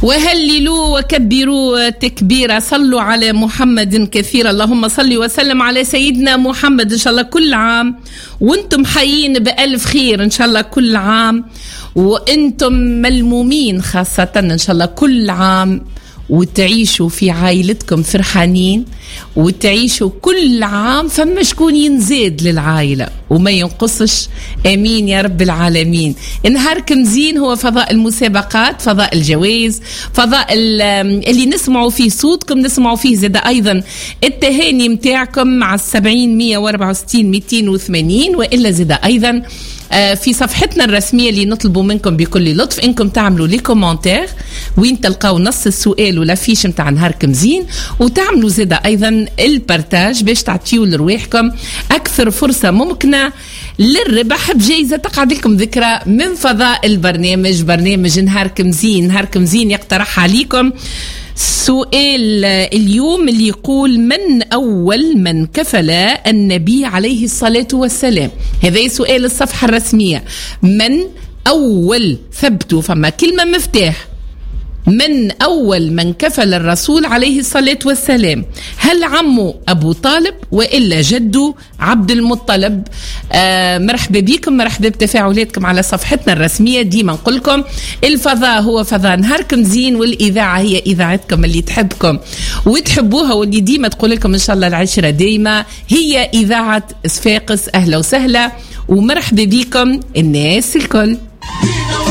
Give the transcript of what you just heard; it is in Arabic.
وهللوا وكبروا تكبيرا، صلوا على محمد كثيرا. اللهم صل وسلم على سيدنا محمد. إن شاء الله كل عام وانتم حيين بألف خير، إن شاء الله كل عام وانتم ملمومين، خاصة إن شاء الله كل عام وتعيشوا في عائلتكم فرحانين، وتعيشوا كل عام فما شكون ينزاد للعائلة وما ينقصش. امين يا رب العالمين. نهاركم زين. هو فضاء المسابقات، فضاء الجوائز، فضاء اللي نسمعوا فيه صوتكم، نسمعوا فيه زاد ايضا التهاني متاعكم مع 70 164 280، والا زاد ايضا في صفحتنا الرسمية اللي نطلبوا منكم بكل لطف انكم تعملوا لي كومنتير وين تلقاو نص السؤال ولا فيش متاع نهاركم زين، وتعملوا زيادة ايضا البارتاج باش تعطيوا لرواحكم اكثر فرصة ممكنة للربح بجائزة تقعد لكم ذكرى من فضاء البرنامج، برنامج نهاركم زين. نهاركم زين يقترح عليكم سؤال اليوم اللي يقول: من أول من كفل النبي عليه الصلاة والسلام؟ هذا سؤال الصفحة الرسمية. من أول، ثبتوا فما كلمة مفتاح، من أول من كفل الرسول عليه الصلاة والسلام؟ هل عمه أبو طالب وإلا جده عبد المطلب؟ مرحبا بكم، مرحبا بتفاعلاتكم على صفحتنا الرسمية. ديما نقولكم الفضاء هو فضاء نهاركم زين، والإذاعة هي إذاعتكم اللي تحبكم وتحبوها، واللي ديما تقول لكم إن شاء الله العشرة دايما هي إذاعة صفاقس. أهلا وسهلا ومرحبا بكم الناس الكل.